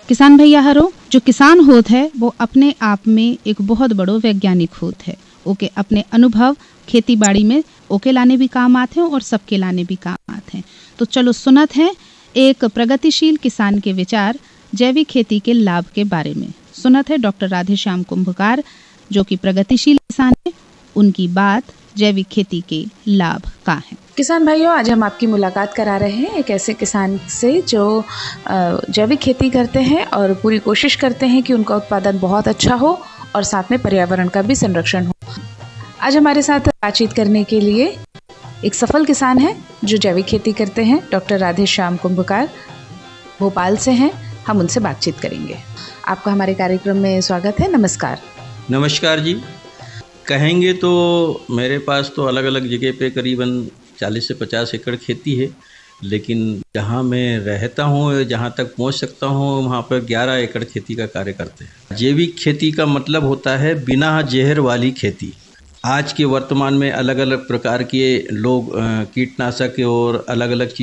किसान भैया हरो, जो किसान होत है वो अपने आप में एक बहुत बड़ो वैज्ञानिक होत है। ओके अपने अनुभव खेती बाड़ी में ओके लाने भी काम आते हैं और सबके लाने भी काम आते हैं। तो चलो सुनत हैं एक प्रगतिशील किसान के विचार जैविक खेती के लाभ के बारे में। सुनत है डॉक्टर राधेश्याम कुंभकार जो कि प्रगतिशील किसान है, उनकी बात जैविक खेती के लाभ का है। किसान भाइयों, आज हम आपकी मुलाकात करा रहे हैं एक ऐसे किसान से जो जैविक खेती करते हैं और पूरी कोशिश करते हैं कि उनका उत्पादन बहुत अच्छा हो और साथ में पर्यावरण का भी संरक्षण हो। आज हमारे साथ बातचीत करने के लिए एक सफल किसान है जो जैविक खेती करते हैं, डॉक्टर राधेश्याम कुंभकार भोपाल से हैं। हम उनसे बातचीत करेंगे। आपका हमारे कार्यक्रम में स्वागत है। नमस्कार। नमस्कार जी। कहेंगे तो मेरे पास तो अलग अलग जगह पे करीबन 40 से 50 एकड़ खेती है, लेकिन जहाँ मैं रहता हूँ, जहाँ तक पहुँच सकता हूँ, वहाँ पर 11 एकड़ खेती का कार्य करते हैं। जैविक खेती का मतलब होता है बिना जहर वाली खेती। आज के वर्तमान में अलग अलग प्रकार के लोग कीटनाशक और अलग अलग